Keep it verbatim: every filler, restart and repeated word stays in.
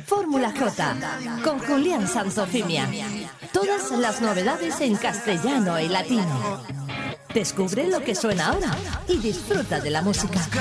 Fórmula J, con Julián Santofimia. Todas las novedades en castellano y latino. Descubre lo que suena ahora y disfruta de la música.